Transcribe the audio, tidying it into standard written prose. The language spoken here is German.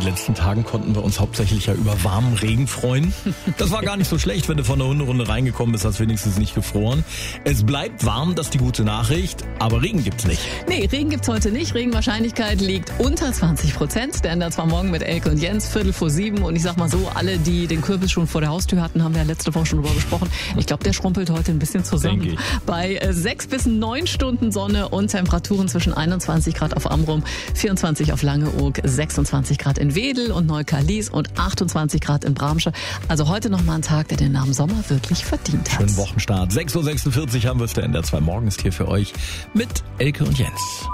den letzten Tagen konnten wir uns hauptsächlich ja über warmen Regen freuen. Das war gar nicht so schlecht, wenn du von der Hunderunde reingekommen bist, hast wenigstens nicht gefroren. Es bleibt warm, das ist die gute Nachricht, aber Regen gibt's nicht. Nee, Regen gibt's heute nicht. Regenwahrscheinlichkeit liegt unter 20%. Der ändert zwar morgen mit Elke und Jens, 6:45. Und ich sag mal so, alle, die den Kürbis schon vor der Haustür hatten, haben wir ja letzte Woche schon drüber gesprochen. Ich glaube, der schrumpelt heute ein bisschen zusammen. Bei 6 bis 9 Stunden Sonne und Temperaturen zwischen 21 Grad auf Amrum, 24 auf Langeoog, 26 Grad in Wedel und Neukarlies und 28 Grad in Bramsche. Also heute nochmal ein Tag, der den Namen Sommer wirklich verdient hat. Schönen Wochenstart. 6:46 haben wir es, der NDR 2 Morgen ist hier für euch mit Elke und Jens.